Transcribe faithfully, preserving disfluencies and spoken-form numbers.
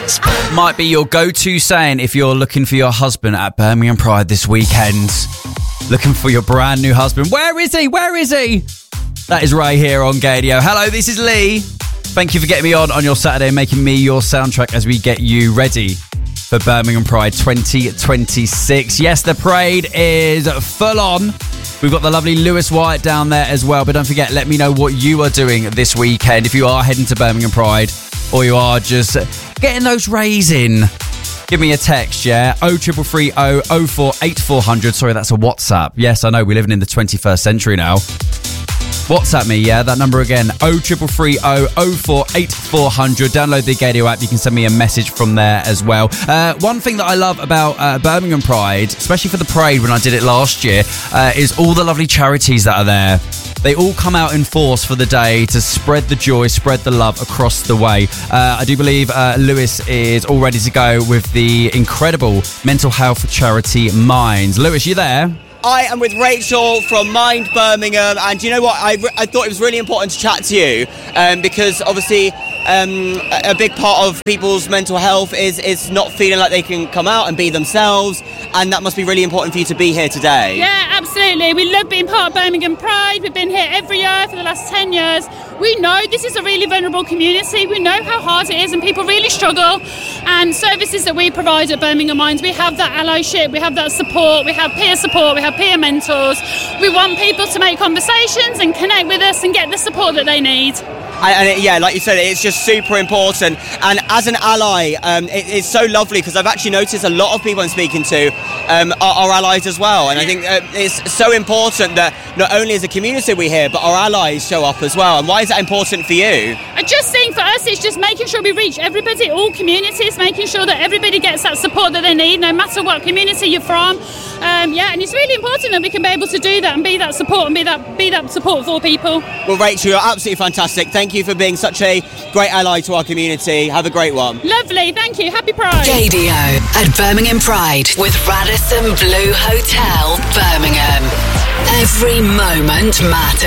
Might be your go-to saying if you're looking for your husband at Birmingham Pride this weekend. Looking for your brand new husband. Where is he? Where is he? That is Ray here on Gadio. Hello, this is Lee. Thank you for getting me on on your Saturday, making me your soundtrack as we get you ready for Birmingham Pride twenty twenty-six. Yes, the parade is full on. We've got the lovely Lewis White down there as well. But don't forget, let me know what you are doing this weekend. If you are heading to Birmingham Pride or you are just getting those rays in, give me a text, yeah? oh three three three oh oh four eight four hundred. Sorry, that's a WhatsApp. Yes, I know, we're living in the twenty-first century now. WhatsApp me, yeah? That number again, oh three three three oh oh four eight four hundred. Download the Gadio app. You can send me a message from there as well. Uh, one thing that I love about uh, Birmingham Pride, especially for the parade when I did it last year, uh, is all the lovely charities that are there. They all come out in force for the day to spread the joy, spread the love across the way. Uh, I do believe uh, Lewis is all ready to go with the incredible mental health charity Minds. Lewis, you there? I am with Rachel from Mind Birmingham, and you know what? I, I thought it was really important to chat to you um, because obviously um, a, a big part of people's mental health is, is not feeling like they can come out and be themselves, and that must be really important for you to be here today. Yeah, absolutely. We love being part of Birmingham Pride. We've been here every year for the last ten years. We know this is a really vulnerable community. We know how hard it is and people really struggle. And services that we provide at Birmingham Minds, we have that allyship, we have that support, we have peer support, we have peer mentors. We want people to make conversations and connect with us and get the support that they need. And, and it, yeah, like you said, it's just super important. And as an ally, um, it, it's so lovely because I've actually noticed a lot of people I'm speaking to um, are, are allies as well. And I think uh, it's so important that not only as a community we're here, but our allies show up as well. And why is that important for you? I just think for us, it's just making sure we reach everybody, all communities, making sure that everybody gets that support that they need, no matter what community you're from. Um, yeah, and it's really important that we can be able to do that and be that support and be that be that support for people. Well, Rachel, you're absolutely fantastic. Thank you for being such a great ally to our community. Have a great one. Lovely, thank you. Happy Pride. Gadio at Birmingham Pride with Radisson Blue Hotel, Birmingham. Every moment matters.